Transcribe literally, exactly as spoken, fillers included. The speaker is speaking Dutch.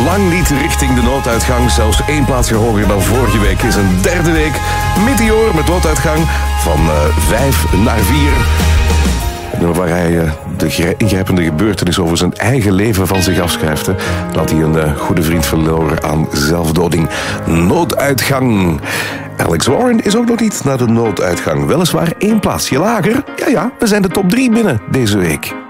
lang niet richting de nooduitgang. Zelfs één plaatsje hoger dan vorige week is een derde week. Meteor met nooduitgang van uh, vijf naar vier. Waar hij uh, de ingrijpende gebeurtenis over zijn eigen leven van zich afschrijft. Hè. Dat hij een uh, goede vriend verloor aan zelfdoding. Nooduitgang. Alex Warren is ook nog niet naar de nooduitgang. Weliswaar één plaatsje lager. Ja, ja, we zijn de top drie binnen deze week.